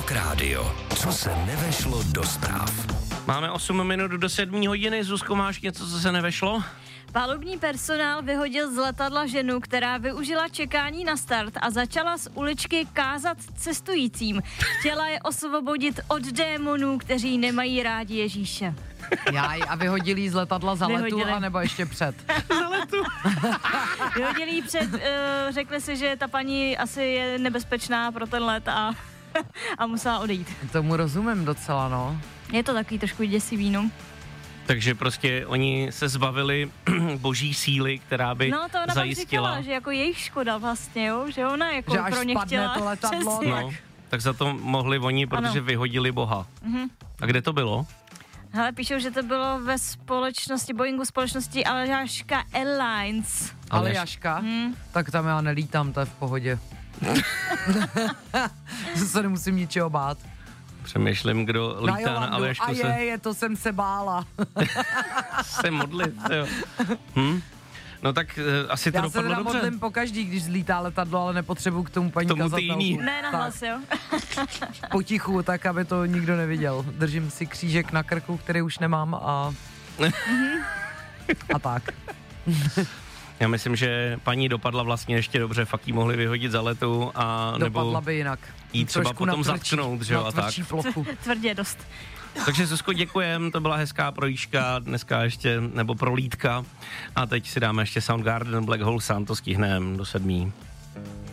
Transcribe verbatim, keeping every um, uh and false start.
Rock Radio. Co se nevešlo do zpráv? Máme osm minut do sedmé hodiny. Zuzko, máš něco, co se nevešlo? Palubní personál vyhodil z letadla ženu, která využila čekání na start a začala z uličky kázat cestujícím. Chtěla je osvobodit od démonů, kteří nemají rádi Ježíše. Jaj, a vyhodili jí z letadla za Vyhodili. letu, anebo ještě před? Za letu. Vyhodili jí před, uh, řekli si, že ta paní asi je nebezpečná pro ten let a, a musela odejít. Tomu rozumím docela, no. Je to takový trošku děsivý, no. Takže prostě oni se zbavili boží síly, která by No to ona pak zajistila. říkala, že jako jejich škoda vlastně, jo, že ona jako Že až pro ně spadne chtěla. to letadlo, Přesně. No, tak za to mohli oni, protože Ano. vyhodili Boha. Mhm. A kde to bylo? Hele, píšou, že to bylo ve společnosti, Boeingu společnosti Aljaška Airlines. Ale Jaška, Hmm. tak tam já nelítám, to je v pohodě. se nemusím ničeho bát. Přemýšlím, kdo lítá na, Jolandu. Aljašku, A se, je, je, to jsem se bála. se modlit. Jo. Hm? No tak uh, asi to Já se dopadlo teda dobře. modlím po každý, když zlítá letadlo, ale nepotřebuju k tomu paní K tomu ty kazatelku. jiný. Ne, na Tak, hlas, jo. potichu, tak aby to nikdo neviděl. Držím si křížek na krku, který už nemám a... a tak. Já myslím, že paní dopadla vlastně ještě dobře, fakt jí mohli vyhodit za letu a Dopadla nebo by jinak. jí třeba Trošku potom na tvrdší- zatknout, že jo, na a tak. tvrdší plochu. Tvrdě dost. Takže Zuzko, děkujem, to byla hezká projížďka, dneska ještě, nebo prolídka. A teď si dáme ještě Soundgarden, Black Hole Sun, to stihneme do sedmí.